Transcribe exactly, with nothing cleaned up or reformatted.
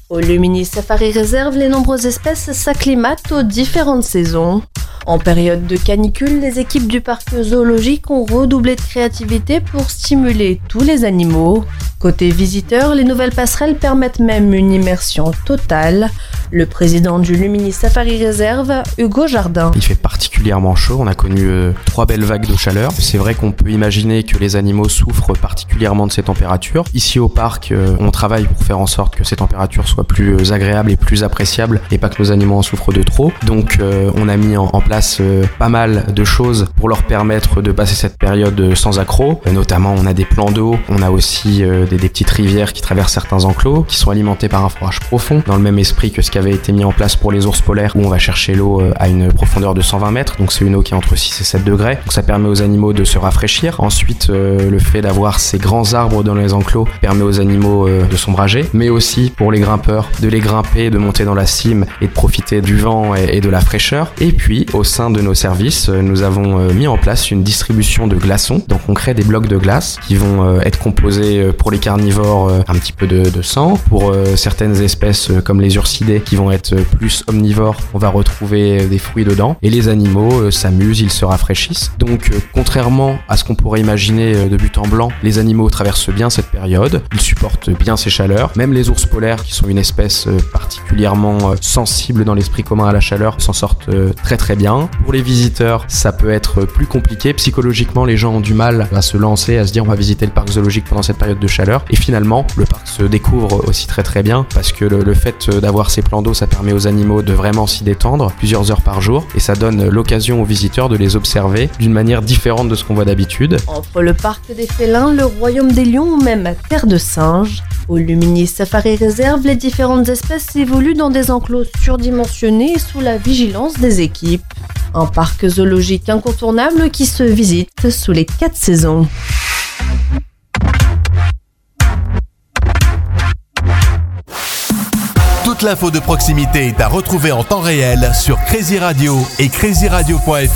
Au Lumini Safari Reserve, les nombreuses espèces s'acclimatent aux différentes saisons. En période de canicule, les équipes du parc zoologique ont redoublé de créativité pour stimuler tous les animaux. Côté visiteurs, les nouvelles passerelles permettent même une immersion totale. Le président du Lumini Safari Reserve, Hugo Jardin. Il fait particulièrement chaud, on a connu euh, trois belles vagues de chaleur. C'est vrai qu'on peut imaginer que les animaux souffrent particulièrement de ces températures. Ici au parc, euh, on travaille pour faire en sorte que ces températures soient plus euh, agréables et plus appréciables et pas que nos animaux en souffrent de trop. Donc euh, on a mis en, en place euh, pas mal de choses pour leur permettre de passer cette période sans accroc. Euh, notamment on a des plans d'eau, on a aussi euh, des, des petites rivières qui traversent certains enclos, qui sont alimentées par un forage profond, dans le même esprit que ce qui avait été mis en place pour les ours polaires, où on va chercher l'eau euh, à une profondeur de cent vingt mètres, donc c'est une eau qui est entre six et sept degrés, donc ça permet aux animaux de se rafraîchir. Ensuite, euh, le fait d'avoir ces grands arbres dans les enclos permet aux animaux euh, de s'ombrager, mais aussi pour les grimpeurs de les grimper, de monter dans la cime et de profiter du vent et, et de la fraîcheur. Et puis, au sein de nos services, euh, nous avons euh, mis en place une distribution de glaçons, donc on crée des blocs de glace qui vont euh, être composés euh, pour les carnivores euh, un petit peu de, de sang, pour euh, certaines espèces euh, comme les ursidés qui vont être euh, plus omnivores, on va retrouver euh, des fruits dedans, et les animaux euh, s'amusent, ils se rafraîchissent. Donc euh, contrairement à ce qu'on pourrait imaginer euh, de but en blanc, les animaux traversent bien cette période, ils supportent bien ces chaleurs, même les ours polaires qui sont une espèce euh, particulièrement euh, sensible dans l'esprit commun à la chaleur s'en sortent euh, très très bien. Pour les visiteurs, ça peut être plus compliqué, psychologiquement les gens ont du mal à se lancer, à se dire on va visiter le parc zoologique pendant cette période de chaleur, et finalement le parc se découvre aussi très très bien parce que le, le fait d'avoir ces plans d'eau, ça permet aux animaux de vraiment s'y détendre plusieurs heures par jour, et ça donne l'occasion aux visiteurs de les observer d'une manière différente de ce qu'on voit d'habitude. Entre le parc des félins, le royaume des lions ou même Terre de singes, au Lumini Safari Reserve, les différentes espèces évoluent dans des enclos surdimensionnés et sous la vigilance des équipes. Un parc zoologique incontournable qui se visite sous les quatre saisons. Toute l'info de proximité est à retrouver en temps réel sur Crazy Radio et crazy radio point f r.